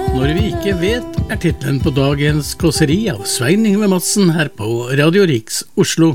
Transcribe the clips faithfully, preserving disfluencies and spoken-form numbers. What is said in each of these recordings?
Når vi ikke vet, er titlen på dagens kåseri av Svein Yngve Madsen her på Radio Riks Oslo.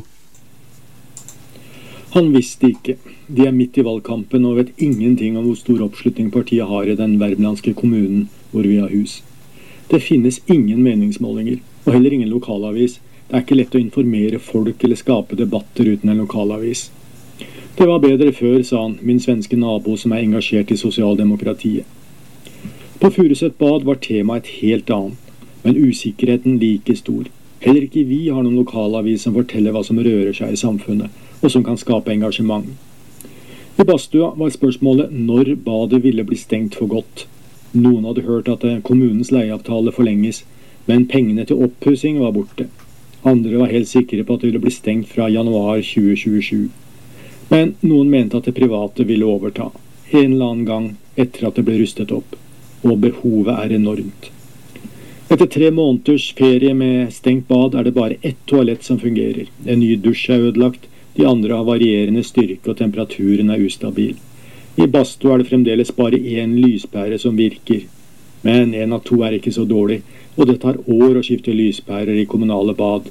Han visste ikke. De er midt i valgkampen og vet ingenting om hvor stor oppslutning partiet har i den värmlandske kommunen hvor vi har hus. Det finnes ingen meningsmålinger, og heller ingen lokalavis. Det er ikke lett å informere folk eller skape debatter uten en lokalavis. Det var bedre før, sa han, min svenske nabo som er engasjert i sosialdemokratiet. På Furuset bad var temaet et helt annet, men usikkerheten like stor. Heller ikke vi har noen lokalavis som forteller hva som rører seg i samfunnet, og som kan skape engasjement. I badstua var spørsmålet når badet ville bli stengt for godt. Noen hadde hørt at kommunens leieavtale forlenges, men pengene til oppussing var borte. Andre var helt sikre på at det ville bli stengt fra januar tjue tjuesju. Men noen mente at det private ville overta, en eller annen gang etter at det ble rustet opp. Og behovet er enormt. Etter tre måneders ferie med stengt bad er det bare ett toalett som fungerer. En ny dusj er ødelagt, de andre har varierende styrke og temperaturen er ustabil. I badstua er det fremdeles bare én lyspære som virker. Men en av to er ikke så dårlig, og det tar år å skifte lyspærer i kommunale bad.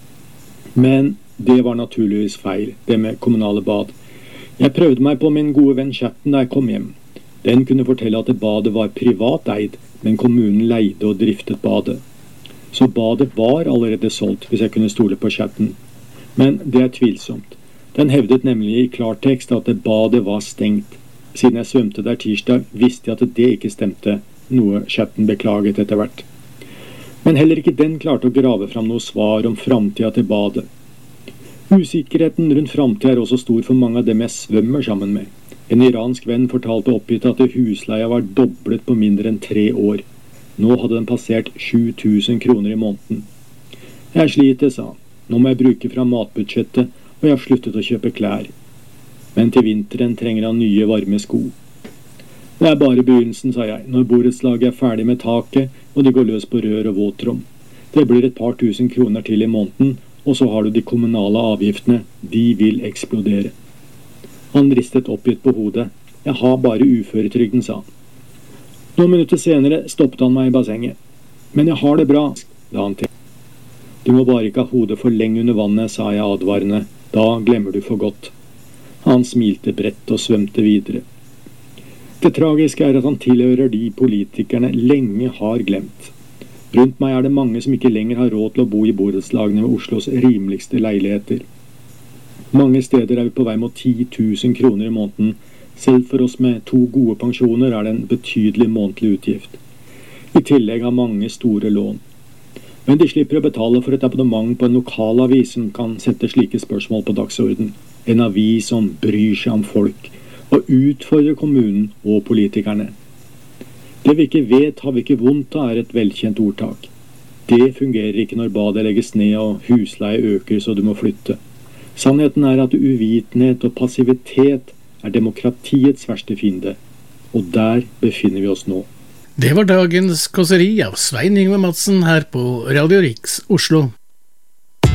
Men det var naturligvis feil, det med kommunale bad. Jeg prøvde meg på min gode venn chatten da jeg kom hjem. Den kunne fortelle at badet var privat eid, men kommunen leide og driftet badet. Så badet var allerede solgt, hvis jeg kunne stole på chatten. Men det er tvilsomt. Den hevdet nemlig i klartekst at badet var stengt. Siden jeg svømte der tirsdag, visste jeg at det ikke stemte, noe chatten beklaget etter hvert. Men heller ikke den klarte å grave fram noe svar om framtida til badet. Usikkerheten rundt framtida er også stor for mange av dem jeg svømmer sammen med. En iransk venn fortalte oppgitt at husleia var doblet på mindre enn tre år. Nå hadde den passert sju tusen kroner i måneden. Jeg sliter, sa han. Nå må jeg bruke fra matbudsjettet, og jeg har sluttet å kjøpe klær. Men til vinteren trenger han nye varme sko. Det er bare begynnelsen, sa jeg, når borettslaget er ferdig med taket, og de går løs på rør og våtrom. Det blir et par tusen kroner til i måneden, og så har du de kommunale avgiftene. De vil eksplodere. Han ristet oppgitt på hodet. Jeg har bare uføretrygden, sa han. Noen minutter senere stoppet han meg i bassenget. Men jeg har det bra, sa han til. Du må bare ikke ha hodet for lenge under vannet, sa jeg advarende. Da glemmer du for godt. Han smilte bredt og svømte videre. Det tragiske er at han tilhører de politikerne lenge har glemt. Rundt meg er det mange som ikke lenger har råd til å bo i borettslagene ved Oslos rimeligste leiligheter. Mange steder er vi på vei mot ti tusen kroner i måneden. Selv for oss med to gode pensjoner er det en betydelig månedlig utgift. I tillegg har mange store lån. Men de slipper å betale for et abonnement på en lokalavis som kan sette slike spørsmål på dagsorden. En avis som bryr seg om folk, og utfordrer kommunen og politikerne. Det vi ikke vet, har vi ikke vondt av, er et velkjent ordtak. Det fungerer ikke når badet legges ned og husleie øker så du må flytte. Sannheten er at uvitenhet og passivitet er demokratiets verste fiende, og der befinner vi oss nå. Det var dagens kåseri av Svein Yngve Madsen her på Radio Riks Oslo.